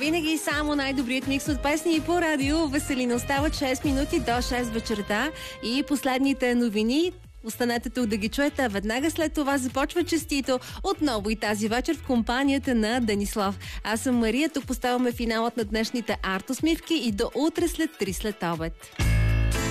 Винаги само най-добрият микс от песни по радио Веселина. Остават 6 минути до 6 вечерта и последните новини. Останете тук да ги чуете. Веднага след това започва честито отново и тази вечер в компанията на Денислав. Аз съм Мария. Тук поставяме финалът на днешните артосмивки и до утре след 3 след обед.